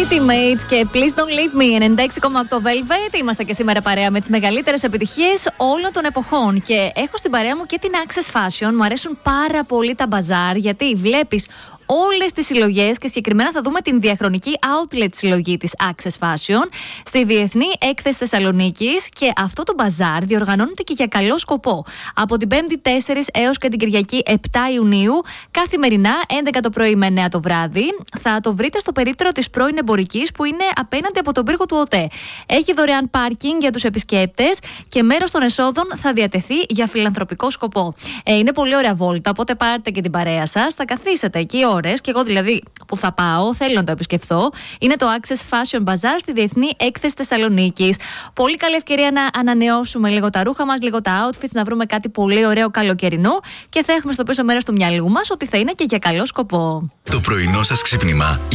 Ultimates και Please Don't Leave Me. 96,8 Velvet. Είμαστε και σήμερα παρέα με τις μεγαλύτερες επιτυχίες όλων των εποχών. Και έχω στην παρέα μου και την Access Fashion. Μου αρέσουν πάρα πολύ τα μπαζάρ, γιατί βλέπεις όλες τις συλλογές και συγκεκριμένα θα δούμε την διαχρονική outlet συλλογή της Access Fashion στη Διεθνή Έκθεση Θεσσαλονίκης, και αυτό το μπαζάρ διοργανώνεται και για καλό σκοπό. Από την 5η 4 έως και την Κυριακή 7 Ιουνίου, καθημερινά 11 το πρωί με 9 το βράδυ. Θα το βρείτε στο περίπτερο της πρώην Εμπορικής, που είναι απέναντι από τον πύργο του ΟΤΕ. Έχει δωρεάν πάρκινγκ για τους επισκέπτες και μέρος των εσόδων θα διατεθεί για φιλανθρωπικό σκοπό. Είναι πολύ ωραία βόλτα, οπότε πάρτε και την παρέα σας, θα καθίσετε εκεί ώρες, και εγώ δηλαδή που θα πάω θέλω να το επισκεφθώ. Είναι το Access Fashion Bazaar στη Διεθνή Έκθεση Θεσσαλονίκης. Πολύ καλή ευκαιρία να ανανεώσουμε λίγο τα ρούχα μας, λίγο τα outfits, να βρούμε κάτι πολύ ωραίο καλοκαιρινό, και θα έχουμε στο πίσω μέρος του μυαλού μας ότι θα είναι και για καλό σκοπό. Το πρωινό σας ξύπνημα